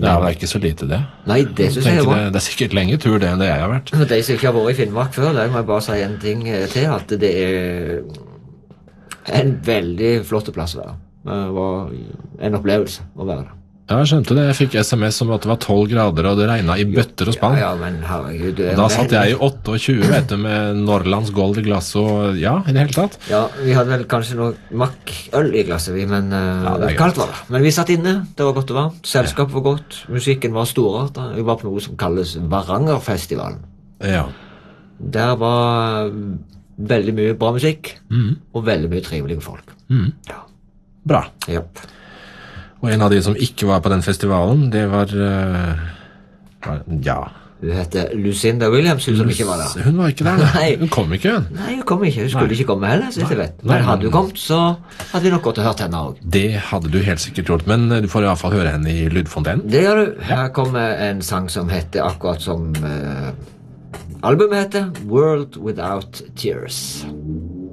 Ja, men det ikke så lite det. Nei, det synes jeg var. Det sikkert lenge tur det enn det jeg har vært. For de som ikke har vært i Finnmark før, der må jeg bare si en ting til, at det en veldig flott plass å være. Det var en opplevelse å være der. Ja, jeg skjønte det. Jeg fikk SMS om at det var 12 grader, og det regnet i bøtter og spann. Ja, men herregud. Da satt jeg i 28, vet du, med Norrlands gold i glass, og ja, i det hele tatt. Ja, vi hadde vel kanskje noe makkøl i glasset, men kaldt var det. Men vi satt inne, det var godt og varmt, selskapet var godt, musikken var storart. Vi var på noe som kalles Varangerfestivalen. Ja. Der var veldig mye bra musikk, og veldig mye trivelige folk. Ja. Bra. Japp. Og en av de som ikke var på den festivalen, det var ja. Hun heter Lucinda Williams, hun som ikke var der. Hun var ikke der, Nei. Hun kom ikke, hun. Nei, hun kom ikke. Hun skulle ikke komme heller, så jeg vet. Men hadde hun kommet, så hadde vi nok godt hørt henne også. Det hadde du helt sikkert gjort, men du får i hvert fall høre henne i lydfontenen. Det gjør du. Her kommer en sang som heter akkurat som albumet heter, World Without Tears.